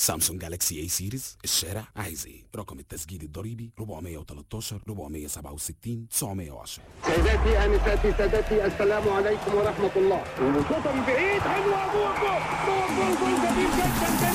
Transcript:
سامسونج جالاكسي اي سيريز. الشارع عايز ايه؟ رقم التسجيل الضريبي 413 467 910. سيداتي انساتي سادتي، السلام عليكم ورحمه الله. وشوطه من بعيد حلوه، جول جول جول جول جميل جدا.